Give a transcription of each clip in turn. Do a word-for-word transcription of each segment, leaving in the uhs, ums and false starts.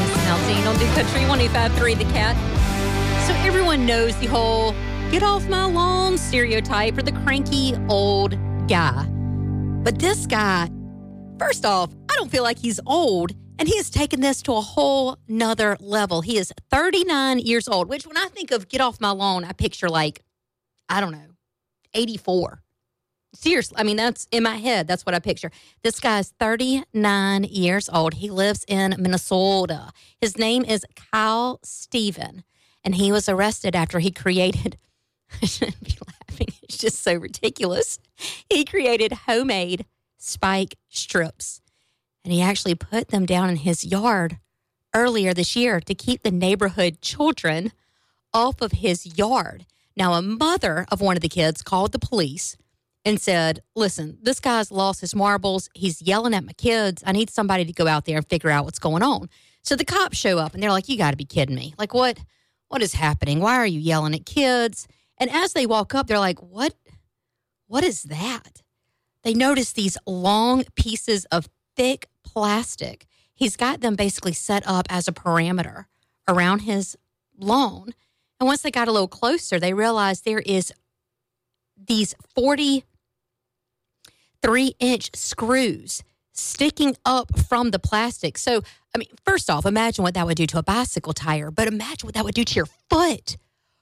Jason Aldean on Duke Country one oh five point three The Cat. So everyone knows the whole get off my lawn stereotype for the cranky old guy. But this guy, first off, I don't feel like he's old, and he has taken this to a whole nother level. He is thirty-nine years old, which when I think of get off my lawn, I picture like, I don't know, eighty-four. Seriously, I mean, that's in my head. That's what I picture. This guy's thirty-nine years old. He lives in Minnesota. His name is Kyle Steven, and he was arrested after he created, I shouldn't be laughing, it's just so ridiculous. He created homemade spike strips, and he actually put them down in his yard earlier this year to keep the neighborhood children off of his yard. Now, a mother of one of the kids called the police and said, listen, this guy's lost his marbles. He's yelling at my kids. I need somebody to go out there and figure out what's going on. So the cops show up, and they're like, you got to be kidding me. Like, what? What is happening? Why are you yelling at kids? And as they walk up, they're like, what? What is that? They notice these long pieces of thick plastic. He's got them basically set up as a perimeter around his lawn. And once they got a little closer, they realized there is these forty three-inch screws sticking up from the plastic. So, I mean, first off, imagine what that would do to a bicycle tire, but imagine what that would do to your foot.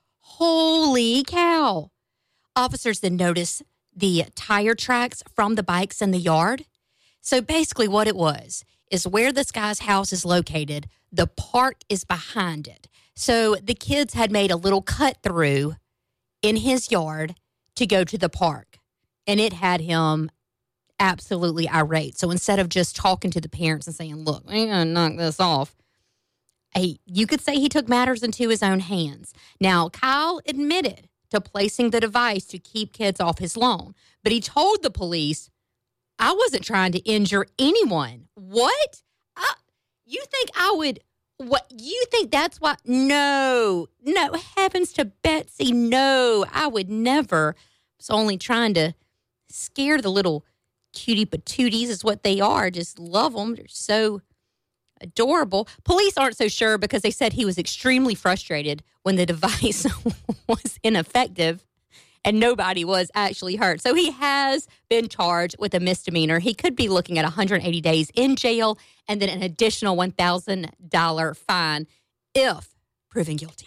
Holy cow. Officers then noticed the tire tracks from the bikes in the yard. So basically what it was is where this guy's house is located, the park is behind it. So the kids had made a little cut through in his yard to go to the park, and it had him absolutely irate. So instead of just talking to the parents and saying, look, we're going to knock this off, hey, you could say he took matters into his own hands. Now, Kyle admitted to placing the device to keep kids off his lawn, but he told the police, I wasn't trying to injure anyone. What? I, you think I would, what, you think that's why? No, no, heavens to Betsy, no, I would never. I was only trying to scare the little cutie patooties is what they are. Just love them. They're so adorable. Police aren't so sure because they said he was extremely frustrated when the device was ineffective and nobody was actually hurt. So he has been charged with a misdemeanor. He could be looking at one hundred eighty days in jail and then an additional one thousand dollars fine if proven guilty.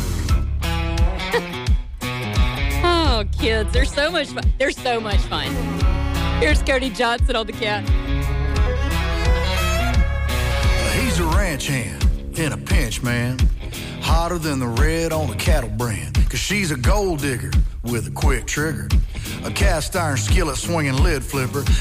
Oh, kids, they're so much fun. They're so much fun. Here's Cody Johnson on The Cat. He's a ranch hand in a pinch, man. Hotter than the red on a cattle brand. Cause she's a gold digger with a quick trigger. A cast iron skillet swinging lid flipper.